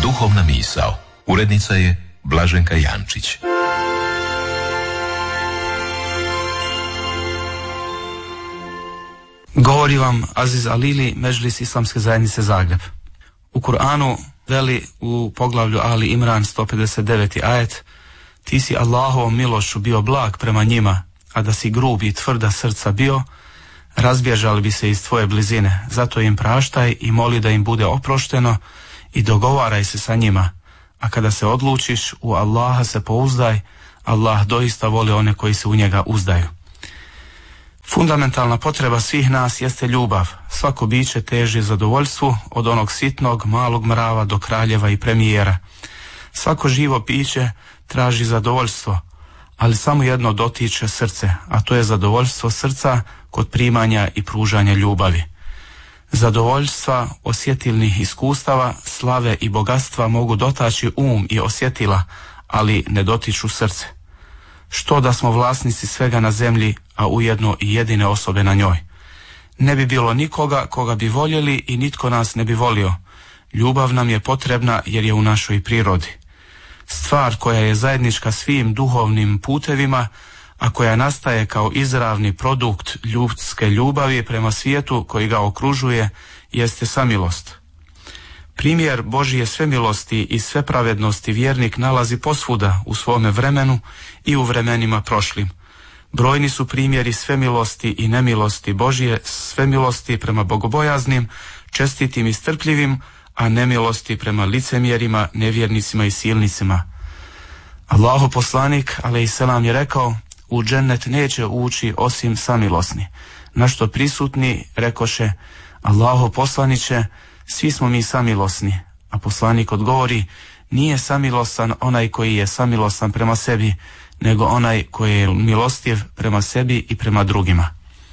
Duhovna misao. Urednica je Blaženka Jančić. Govori vam Aziz Alili, Medžlis Islamske zajednice Zagreb. U Kur'anu veli u poglavlju Ali Imran 159. ajet: ti si Allahovom milošću bio blag prema njima, a da si grub i tvrda srca bio, razbježali bi se iz tvoje blizine. Zato im praštaj i moli da im bude oprošteno i dogovaraj se sa njima. A kada se odlučiš, u Allaha se pouzdaj, Allah doista voli one koji se u njega uzdaju. Fundamentalna potreba svih nas jeste ljubav. Svako biće teži zadovoljstvu, od onog sitnog, malog mrava do kraljeva i premijera. Svako živo biće traži zadovoljstvo, ali samo jedno dotiče srce, a to je zadovoljstvo srca kod primanja i pružanja ljubavi. Zadovoljstva, osjetilnih iskustava, slave i bogatstva mogu dotaći i osjetila, ali ne dotiču srce. Što da smo vlasnici svega na zemlji, a ujedno i jedine osobe na njoj. Ne bi bilo nikoga koga bi voljeli i nitko nas ne bi volio. Ljubav nam je potrebna jer je u našoj prirodi. Stvar koja je zajednička svim duhovnim putevima, a koja nastaje kao izravni produkt ljudske ljubavi prema svijetu koji ga okružuje, jeste samilost. Primjer Božije svemilosti i svepravednosti vjernik nalazi posvuda u svome vremenu i u vremenima prošlim. Brojni su primjeri svemilosti i nemilosti Božije, svemilosti prema bogobojaznim, čestitim i strpljivim, a nemilosti prema licemjerima, nevjernicima i silnicima. Allahu poslanik, alejselam, je rekao: u džennet neće ući osim samilosni. Na što prisutni rekoše: Allahu poslaniće, svi smo mi samilosni. A poslanik odgovori: nije samilosan onaj koji je samilosan prema sebi, nego onaj koji je milostiv prema sebi i prema drugima.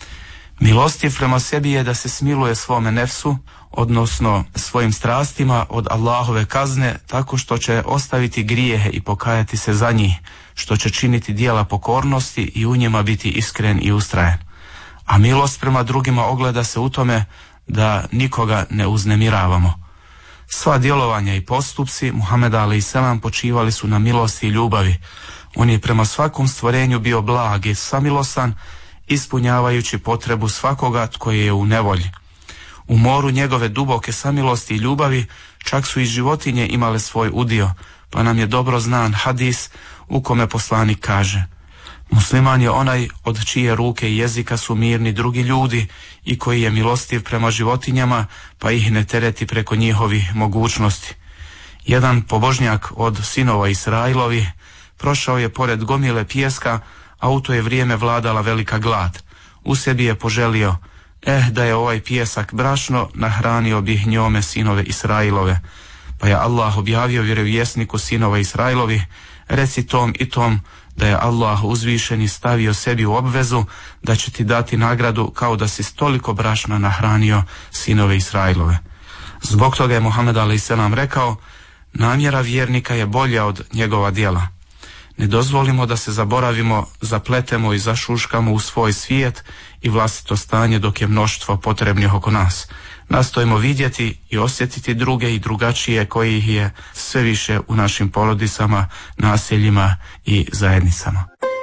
Milostiv prema sebi je da se smiluje svome nefsu, odnosno svojim strastima od Allahove kazne, tako što će ostaviti grijehe i pokajati se za njih, što će činiti djela pokornosti i u njima biti iskren i ustrajan. A milost prema drugima ogleda se u tome da nikoga ne uznemiravamo. Sva djelovanja i postupci Muhameda alejselam počivali su na milosti i ljubavi. On je prema svakom stvorenju bio blag i samilosan, ispunjavajući potrebu svakoga tko je u nevolji. U moru njegove duboke samilosti i ljubavi čak su i životinje imale svoj udio, pa nam je dobro znan hadis u kome poslanik kaže: musliman je onaj od čije ruke i jezika su mirni drugi ljudi i koji je milostiv prema životinjama, pa ih ne tereti preko njihovih mogućnosti. Jedan pobožnjak od sinova Israilovi prošao je pored gomile pijeska, a u to je vrijeme vladala velika glad. U sebi je poželio: da je ovaj pijesak brašno, nahranio bih njome sinove Israilove. Pa je Allah objavio vjerovjesniku sinova Israilovi: reci tom i tom da je Allah uzvišeni stavio sebi u obvezu da će ti dati nagradu kao da si toliko brašna nahranio sinove Israilove. Zbog toga je Muhammed alejselam rekao: namjera vjernika je bolja od njegova djela. Ne dozvolimo da se zaboravimo, zapletemo i zašuškamo u svoj svijet i vlastito stanje dok je mnoštvo potrebnih oko nas. Nastojimo vidjeti i osjetiti druge i drugačije kojih je sve više u našim porodicama, naseljima i zajednicama.